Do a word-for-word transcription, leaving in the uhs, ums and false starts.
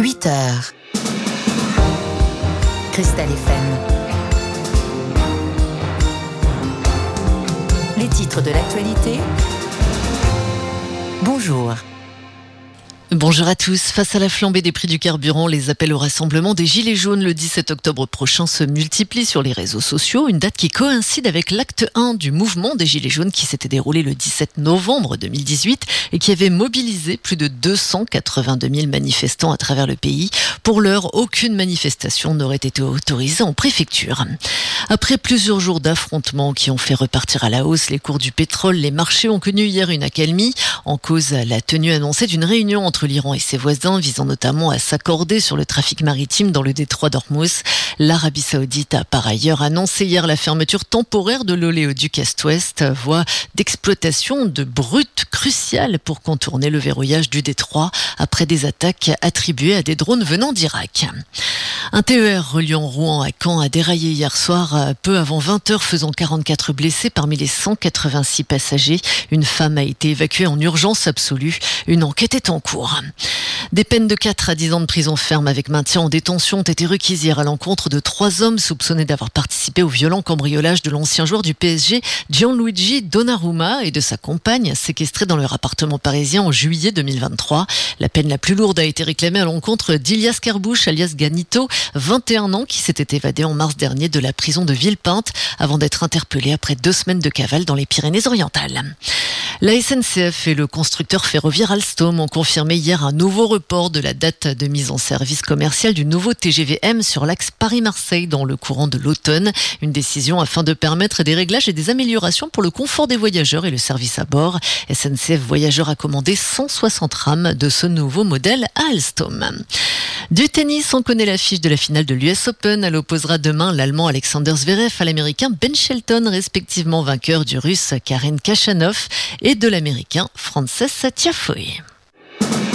huit heures. Cristal F M. Les titres de l'actualité. Bonjour. Bonjour à tous. Face à la flambée des prix du carburant, les appels au rassemblement des Gilets jaunes le dix-sept octobre prochain se multiplient sur les réseaux sociaux. Une date qui coïncide avec l'acte un du mouvement des Gilets jaunes qui s'était déroulé le dix-sept novembre deux mille dix-huit et qui avait mobilisé plus de deux cent quatre-vingt-deux mille manifestants à travers le pays. Pour l'heure, aucune manifestation n'aurait été autorisée en préfecture. Après plusieurs jours d'affrontements qui ont fait repartir à la hausse les cours du pétrole, les marchés ont connu hier une accalmie. En cause, la tenue annoncée d'une réunion entre l'Iran et ses voisins, visant notamment à s'accorder sur le trafic maritime dans le détroit d'Ormuz. L'Arabie Saoudite a par ailleurs annoncé hier la fermeture temporaire de l'oléoduc Est-Ouest, voie d'exploitation de brut cruciale pour contourner le verrouillage du détroit après des attaques attribuées à des drones venant d'Irak. Un T E R reliant Rouen à Caen a déraillé hier soir, peu avant vingt heures, faisant quarante-quatre blessés parmi les cent quatre-vingt-six passagers. Une femme a été évacuée en urgence absolue. Une enquête est en cours. Des peines de quatre à dix ans de prison ferme avec maintien en détention ont été requises hier à l'encontre de trois hommes soupçonnés d'avoir participé au violent cambriolage de l'ancien joueur du P S G, Gianluigi Donnarumma, et de sa compagne, séquestrés dans leur appartement parisien en juillet deux mille vingt-trois. La peine la plus lourde a été réclamée à l'encontre d'Ilias Kerbouche, alias Ganito, vingt et un ans, qui s'était évadé en mars dernier de la prison de Villepinte avant d'être interpellé après deux semaines de cavale dans les Pyrénées-Orientales. La S N C F et le constructeur ferroviaire Alstom ont confirmé hier un nouveau report de la date de mise en service commercial du nouveau T G V M sur l'axe Paris-Marseille dans le courant de l'automne. Une décision afin de permettre des réglages et des améliorations pour le confort des voyageurs et le service à bord. S N C F Voyageurs a commandé cent soixante rames de ce nouveau modèle à Alstom. Du tennis, on connaît l'affiche de la finale de l'U S Open. Elle opposera demain l'Allemand Alexander Zverev à l'Américain Ben Shelton, respectivement vainqueur du Russe Karen Khachanov et de l'Américain Frances Tiafoe.